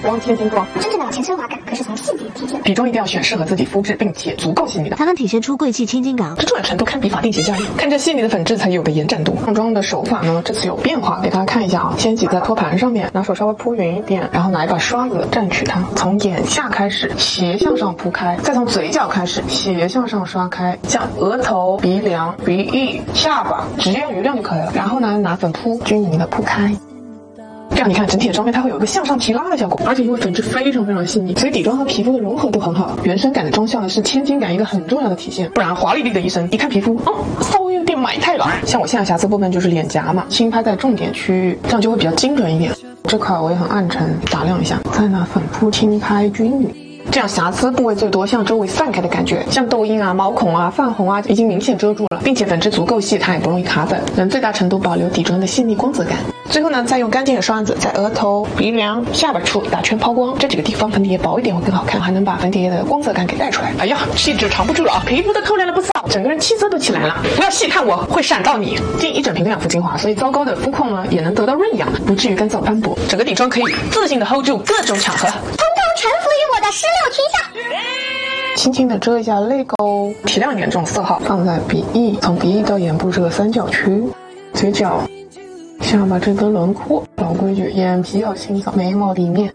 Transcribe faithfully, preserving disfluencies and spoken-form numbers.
光贴金妆， 真正的老钱奢华感可是从细节体现。 底妆一定要选适合自己肤质并且足够细腻的， 它能体现出贵气千金感， 这重要程度堪比法定节假日。看这细腻的粉质才有的延展度。上妆的手法呢，这次有变化，给大家看一下啊。先挤在托盘上面，拿手稍微铺匀一点，然后拿一把刷子蘸取它，从眼下开始斜向上铺开，再从嘴角开始斜向上刷开，像额头、鼻梁、鼻翼、下巴，直接用余量就可以了。然后呢，拿粉扑均匀的铺开。这样你看整体的妆面它会有一个向上提拉的效果，而且因为粉质非常非常细腻，所以底妆和皮肤的融合都很好。原生感的妆效呢是千金感一个很重要的体现，不然华丽丽的一身，一看皮肤，哦，稍微有点埋汰了。像我现在瑕疵部分就是脸颊嘛，轻拍在重点区域，这样就会比较精准一点。这块我也很暗沉，打亮一下，再拿粉扑轻拍均匀。这样瑕疵部位最多，向周围散开的感觉，像痘印啊、毛孔啊、泛红啊，已经明显遮住了，并且粉质足够细，它也不容易卡粉，能最大程度保留底妆的细腻光泽感。最后呢，再用干净的刷子在额头、鼻梁、下巴处打圈抛光，这几个地方粉底液薄一点会更好看，还能把粉底液的光泽感给带出来。哎呀，气质藏不住了啊，皮肤都透亮了不少，整个人气色都起来了。不要细看我，会闪到你。近一整瓶的养肤精华，所以糟糕的肤况呢也能得到润养，不至于干燥斑驳。整个底妆可以自信的 hold 住各种场合，通通臣服于我的石榴裙下。 轻轻的遮一下泪沟，提亮一点这种色号，放在鼻翼，从鼻翼到眼部这个三角区，嘴角、下巴这根轮廓。老规矩，眼皮要清扫，眉毛里面